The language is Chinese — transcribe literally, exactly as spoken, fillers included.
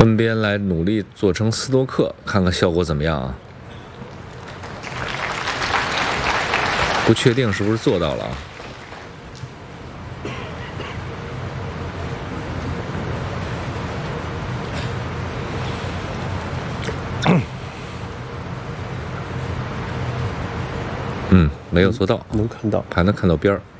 分边来努力做成斯多克，看看效果怎么样啊？不确定是不是做到了啊？嗯，没有做到， 能看到， 还能看到边儿。